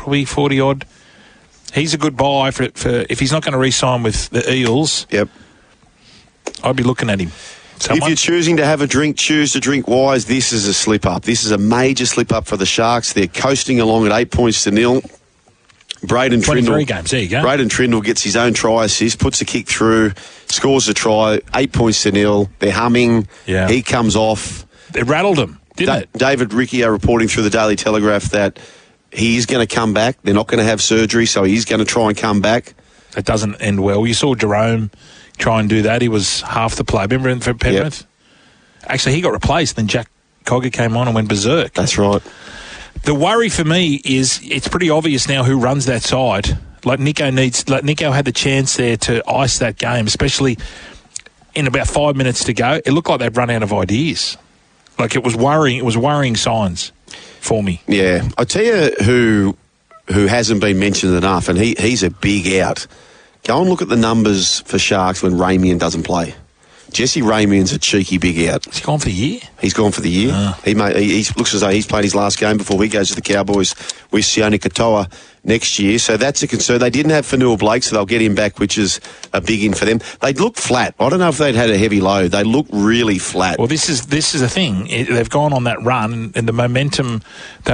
probably 40-odd. He's a good buy for if he's not going to re-sign with the Eels. Yep. I'd be looking at him. If you're choosing to have a drink, choose to drink wise. This is a slip-up. This is a major slip-up for the Sharks. They're coasting along at 8 points to 0. Braden 23 Trindle, games, there you go. Braden Trindle gets his own try assist, puts a kick through, scores a try, 8 points to 0. They're humming. Yeah. He comes off. It rattled him, didn't it? David Riccio reporting through the Daily Telegraph that he is going to come back. They're not going to have surgery, so he's going to try and come back. It doesn't end well. You saw Jerome try and do that. He was half the play. Remember for Penrith? Yep. Actually, he got replaced. Then Jack Cogger came on and went berserk. That's right. The worry for me is it's pretty obvious now who runs that side. Nico had the chance there to ice that game, especially in about 5 minutes to go. It looked like they'd run out of ideas. It was worrying. It was worrying signs for me. Yeah. I tell you who hasn't been mentioned enough, and he's a big out. Go and look at the numbers for Sharks when Ramian doesn't play. Jesse Ramian's a cheeky big out. Has he gone for the year? He's gone for the year. He looks as though he's played his last game before he goes to the Cowboys with Sione Katoa next year. So that's a concern. They didn't have Fanua Blake, so they'll get him back, which is a big in for them. They look flat. I don't know if they'd had a heavy load. They look really flat. Well, this is the thing. They've gone on that run, and the momentum.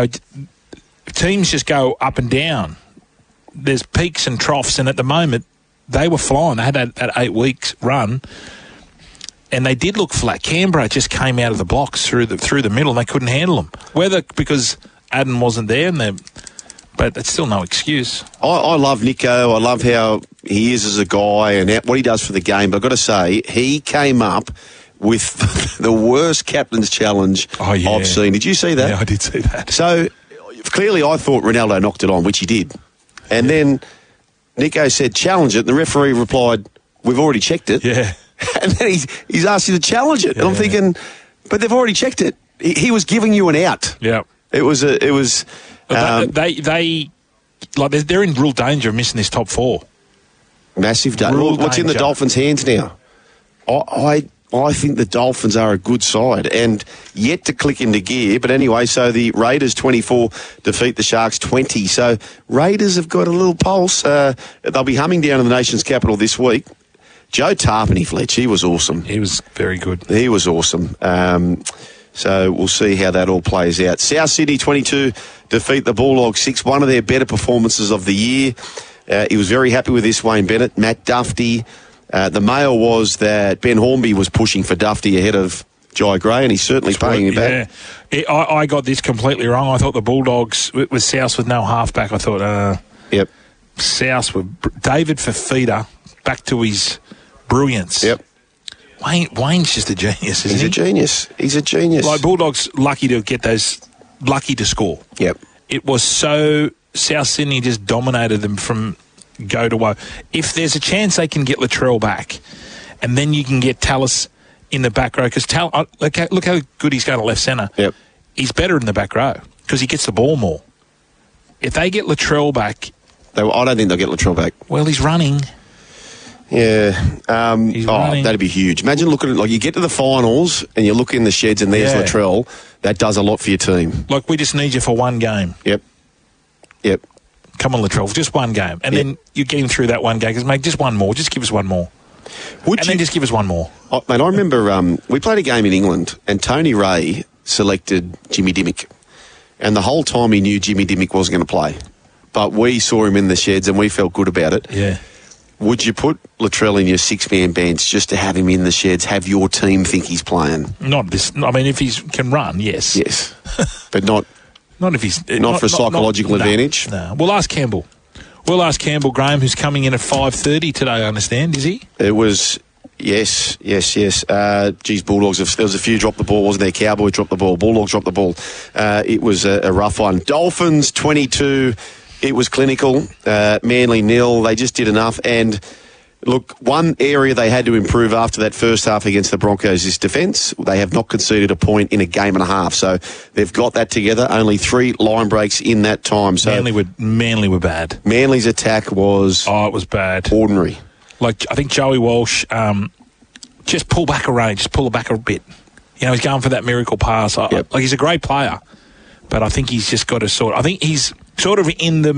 Teams just go up and down. There's peaks and troughs, and at the moment, they were flying. They had that 8 weeks run. And they did look flat. Canberra just came out of the blocks through the middle, and they couldn't handle them. Whether because Adden wasn't there, but that's still no excuse. I love Nico. I love how he is as a guy and what he does for the game. But I've got to say, he came up with the worst captain's challenge I've seen. Did you see that? Yeah, I did see that. So clearly I thought Ronaldo knocked it on, which he did. And then Nico said, challenge it. And the referee replied, we've already checked it. Yeah. And then he's asked you to challenge it. Yeah. And I'm thinking, but they've already checked it. He was giving you an out. Yeah. It was. They're in real danger of missing this top 4. Massive danger. What's in the Dolphins' hands now? I think the Dolphins are a good side and yet to click into gear. But anyway, so the Raiders 24 defeat the Sharks 20. So Raiders have got a little pulse. They'll be humming down to the nation's capital this week. Joe Tarpany, Fletch, he was awesome. He was very good. He was awesome. So we'll see how that all plays out. South Sydney 22 defeat the Bulldogs 6. One of their better performances of the year. He was very happy with this, Wayne Bennett. Matt Dufty. The mail was that Ben Hornby was pushing for Dufty ahead of Jai Gray, and he's certainly paying him back. Yeah. I got this completely wrong. I thought the Bulldogs, with South with no halfback, I thought, Yep. South with David Fafita back to his brilliance. Yep. Wayne's just a genius, isn't he? He's a genius. Like Bulldogs lucky to score. Yep. It was so South Sydney just dominated them from go to woe. If there's a chance they can get Latrell back, and then you can get Tallis in the back row, because look how good he's going to left centre. Yep. He's better in the back row because he gets the ball more. If they get Latrell back, I don't think they'll get Latrell back. Well, he's running. Yeah. Running. That'd be huge. Imagine looking at it, like you get to the finals and you look in the sheds and there's Latrell. That does a lot for your team. Like, we just need you for one game. Yep. Come on, Latrell, just one game. And then you get him through that one game. Because, mate, just one more. Just give us one more. Then just give us one more. Oh, mate, I remember we played a game in England and Tony Ray selected Jimmy Dimmick. And the whole time he knew Jimmy Dimmick wasn't going to play. But we saw him in the sheds and we felt good about it. Yeah. Would you put Latrell in your 6-man bench just to have him in the sheds, have your team think he's playing? Not this. I mean, if he can run, yes. Yes. But not if he's... Not for psychological advantage? No. We'll ask Campbell. Graham, who's coming in at 5:30 today, I understand, is he? It was... Yes. Bulldogs, there was a few dropped the ball, wasn't there? Cowboy dropped the ball, Bulldogs dropped the ball. It was a rough one. Dolphins, 22... It was clinical. Manly 0. They just did enough. And look, one area they had to improve after that first half against the Broncos is defence. They have not conceded a point in a game and a half. So they've got that together. Only 3 line breaks in that time. So Manly were bad. Manly's attack was... it was bad. Ordinary. Like, I think Joey Walsh, just pull back a range, just pull it back a bit. You know, he's going for that miracle pass. Like, he's a great player. But I think he's just got to I think he's sort of in the